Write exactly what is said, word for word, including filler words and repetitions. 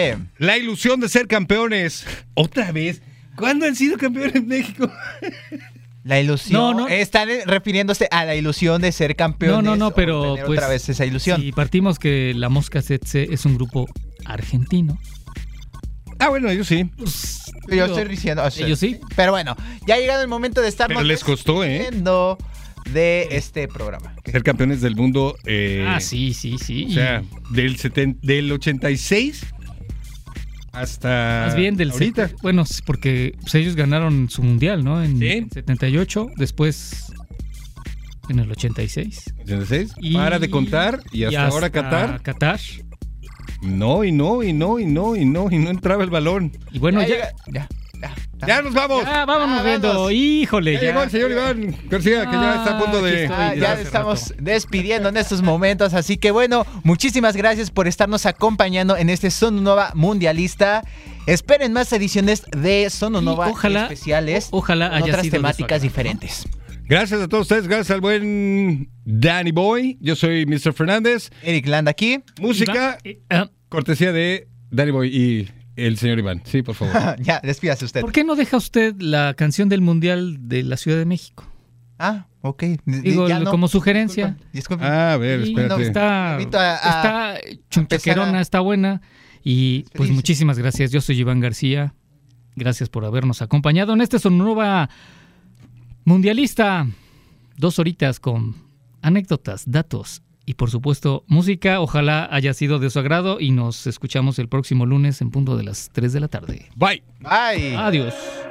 Adelante. La ilusión de ser campeones. Otra vez. ¿Cuándo han sido campeones en México? La ilusión. No, no. Están refiriéndose a la ilusión de ser campeones. No, no, no, pero o tener pues, otra vez esa ilusión. Si partimos que la Mosca Tsetse es un grupo argentino. Ah, bueno, ellos sí. Pues, Yo digo, estoy diciendo. O sea, ellos sí. Pero bueno, ya ha llegado el momento de estarnos Pero les costó, ¿eh? despidiendo de este programa. Ser campeones del mundo. Eh, Ah, sí, sí, sí. O sea, del, seten, del ochenta y seis hasta Más bien del ahorita. set- bueno, sí, porque pues, ellos ganaron su mundial, ¿no? En Sí. setenta y ocho, después en el ochenta y seis. ochenta y seis. Y- Para de contar y hasta, ahora Qatar. Qatar. No, y no, y no, y no, y no, y no entraba el balón. Y bueno, ya, ya. llega- ya, ya, ya. ¡Ya nos vamos! Ya, vámonos Ah, viendo. vamos. Híjole, Ya ya. llegó el señor Iván García, que ya está a punto Ah, aquí de... estoy. Ah, desde ya hace estamos rato. despidiendo en estos momentos, así que bueno, muchísimas gracias por estarnos acompañando en este Sononova Mundialista. Esperen más ediciones de Sononova Y ojalá- especiales o- ojalá con haya otras sido de su temáticas agrado, ¿no? diferentes. Gracias a todos ustedes, gracias al buen Danny Boy. Yo soy mister Fernández. Eric Land aquí. Música, Eh, ah, cortesía de Danny Boy y el señor Iván. Sí, por favor. Ya, despídase usted. ¿Por qué no deja usted la canción del mundial de la Ciudad de México? Ah, ok. Digo, Ya no. como sugerencia. Disculpen, disculpen. Ah, a ver, Sí, espérate. está, Invito a- a- está chunchaquerona, a- está buena. Y pues Despedirse. muchísimas gracias. Yo soy Iván García. Gracias por habernos acompañado en este Sononova Mundialista. Dos horitas con anécdotas, datos y por supuesto música. Ojalá haya sido de su agrado y nos escuchamos el próximo lunes en punto de las tres de la tarde. Bye. Bye. Adiós.